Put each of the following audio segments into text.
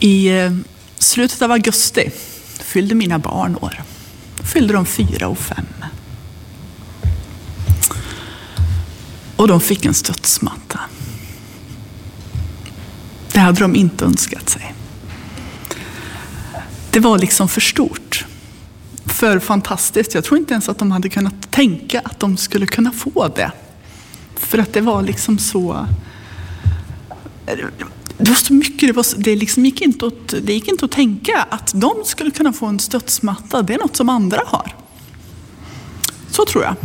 I slutet av augusti fyllde mina barn år. Fyllde de 4 och 5. Och de fick en studsmatta. Det hade de inte önskat sig. Det var liksom för stort. För fantastiskt. Jag tror inte ens att de hade kunnat tänka att de skulle kunna få det. För att det var liksom så... Det var så mycket, det gick inte att tänka att de skulle kunna få en studsmatta. Det är något som andra har. Så tror jag.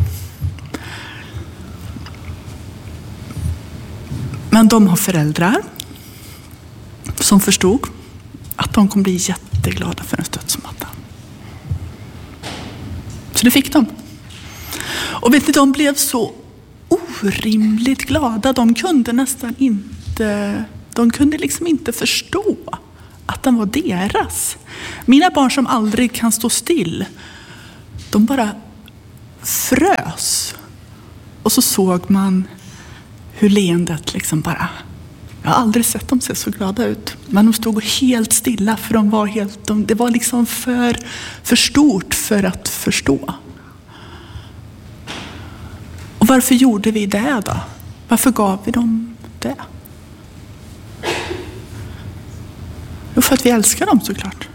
Men de har föräldrar som förstod att de kommer bli jätteglada för en studsmatta. Så det fick de. Och vet ni, de blev så orimligt glada. De kunde liksom inte förstå att den var deras. Mina barn som aldrig kan stå still, de bara frös. Och så såg man hur leendet liksom bara... Jag har aldrig sett dem se så glada ut. Men de stod helt stilla för det var liksom för stort för att förstå. Och varför gjorde vi det då? Varför gav vi dem det? Jo, för att vi älskar dem såklart.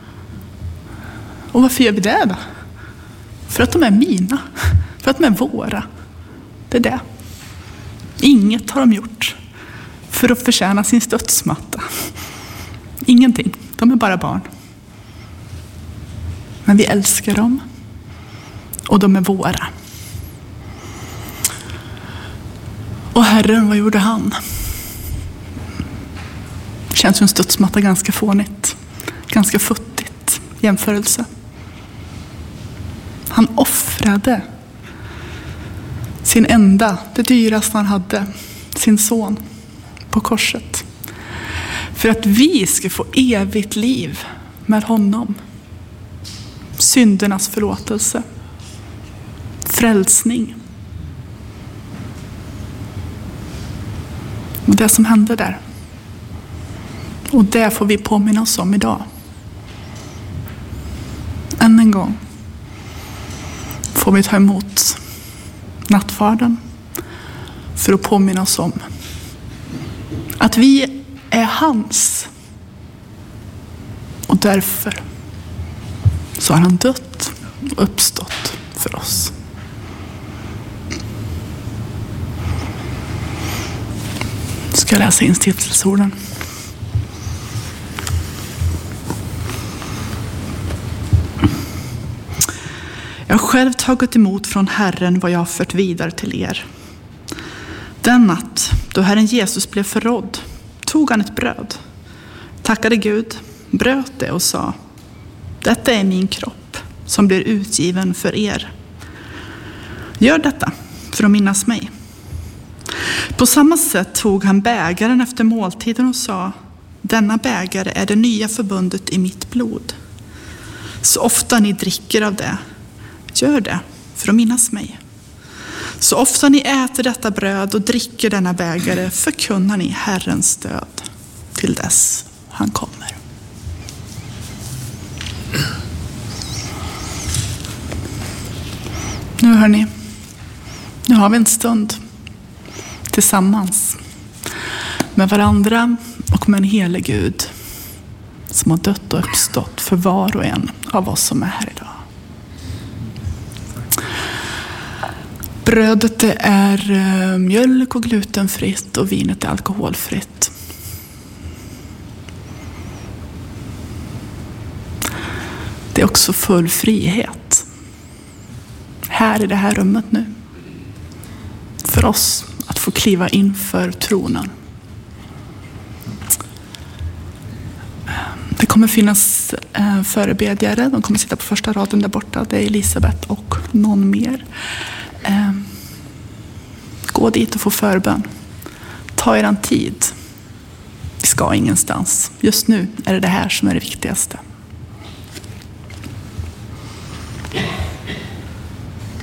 Och varför gör vi det då? För att de är mina. För att de är våra. Det är det. Inget har de gjort för att förtjäna sin studsmatta. Ingenting. De är bara barn. Men vi älskar dem. Och de är våra. Och Herren, vad gjorde han? Känns som en studsmatta ganska fånigt. Ganska futtigt jämförelse. Han offrade sin enda, det dyraste han hade, sin son på korset. För att vi ska få evigt liv med honom. Syndernas förlåtelse. Frälsning. Och det som hände där. Och det får vi påminna oss om idag. Än en gång får vi ta emot nattvarden för att påminna oss om att vi är hans. Och därför så har han dött och uppstått för oss. Ska jag läsa instiftelseorden. Jag har själv tagit emot från Herren vad jag har fört vidare till er. Den natt då Herren Jesus blev förrådd tog han ett bröd, tackade Gud, bröt det och sa: detta är min kropp som blir utgiven för er. Gör detta för att minnas mig. På samma sätt tog han bägaren efter måltiden och sa: denna bägare är det nya förbundet i mitt blod. Så ofta ni dricker av det, gör det för att minnas mig. Så ofta ni äter detta bröd och dricker denna bägare förkunnar ni Herrens död till dess han kommer. Nu hörni, nu har vi en stund tillsammans med varandra och med en helig Gud som har dött och uppstått för var och en av oss som är här idag. Brödet det är mjölk och glutenfritt och vinet är alkoholfritt. Det är också full frihet här i det här rummet nu. För oss att få kliva in för tronen. Det kommer finnas förebedjare. De kommer sitta på första raden där borta. Det är Elisabeth och någon mer. Gå dit och få förbön. Ta er en tid. Vi ska ingenstans. Just nu är det här som är det viktigaste.